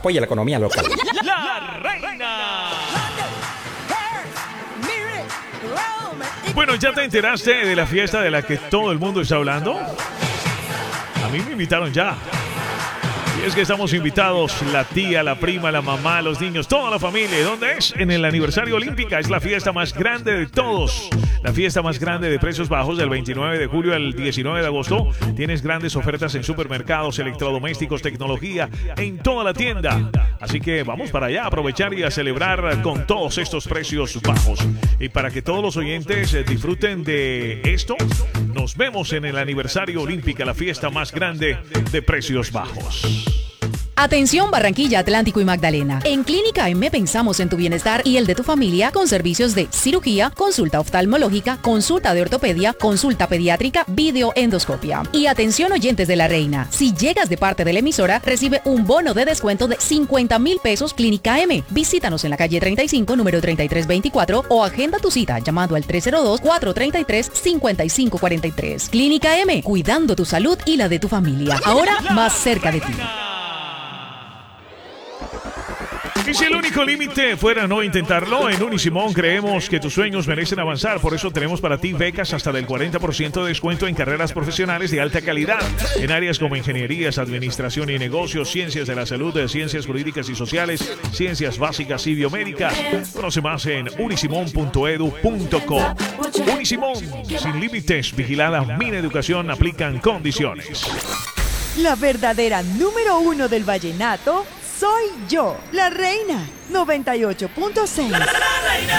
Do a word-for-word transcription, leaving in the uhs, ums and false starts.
Apoya la economía local. La reina. Bueno, ¿ya te enteraste de la fiesta de la que todo el mundo está hablando? A mí me invitaron ya. Y es que estamos invitados, la tía, la prima, la mamá, los niños, toda la familia. ¿Dónde es? En el aniversario Olímpica. Es la fiesta más grande de todos. La fiesta más grande de precios bajos del veintinueve de julio al diecinueve de agosto. Tienes grandes ofertas en supermercados, electrodomésticos, tecnología, en toda la tienda. Así que vamos para allá a aprovechar y a celebrar con todos estos precios bajos. Y para que todos los oyentes disfruten de esto, nos vemos en el aniversario Olímpica, la fiesta más grande de precios bajos. Atención Barranquilla, Atlántico y Magdalena. En Clínica M pensamos en tu bienestar y el de tu familia con servicios de cirugía, consulta oftalmológica, consulta de ortopedia, consulta pediátrica, videoendoscopia. Y atención oyentes de La Reina. Si llegas de parte de la emisora, recibe un bono de descuento de cincuenta mil pesos Clínica M. Visítanos en la calle treinta y cinco, número treinta y tres veinticuatro o agenda tu cita llamando al tres cero dos, cuatro tres tres, cinco cinco cuatro tres. Clínica M, cuidando tu salud y la de tu familia. Ahora más cerca de ti. Y si el único límite fuera no intentarlo, en Unisimón creemos que tus sueños merecen avanzar. Por eso tenemos para ti becas hasta del cuarenta por ciento de descuento en carreras profesionales de alta calidad, en áreas como ingenierías, administración y negocios, ciencias de la salud, ciencias jurídicas y sociales, ciencias básicas y biomédicas. Conoce más en unisimón punto edu punto co. Unisimón, sin límites, vigilada Mineducación, aplican condiciones. La verdadera número uno del vallenato soy yo, la reina, noventa y ocho punto seis.